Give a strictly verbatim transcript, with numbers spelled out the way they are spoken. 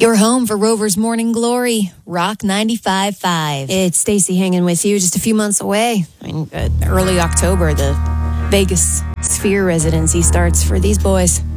Your home for Rover's Morning Glory, Rock ninety-five point five. It's Stacy hanging with you, just a few months away. I mean, uh, early October, the Vegas Sphere residency starts for these boys.